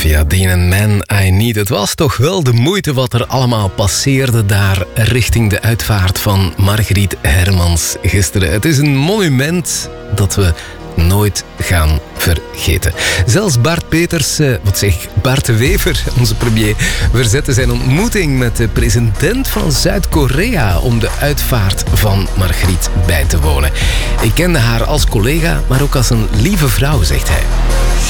Ja, Dean and Man, I Need. Het was toch wel de moeite wat er allemaal passeerde daar richting de uitvaart van Margriet Hermans gisteren. Het is een monument dat we nooit gaan vergeten. Zelfs Bart de Wever, onze premier, verzette zijn ontmoeting met de president van Zuid-Korea om de uitvaart van Margriet bij te wonen. Ik kende haar als collega, maar ook als een lieve vrouw, zegt hij.